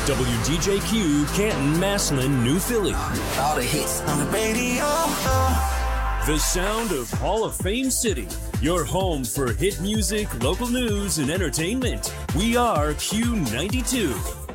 WDJQ, Canton, Massillon, New Philly. All the hits on the radio. The sound of Hall of Fame City. Your home for hit music, local news, and entertainment. We are Q92.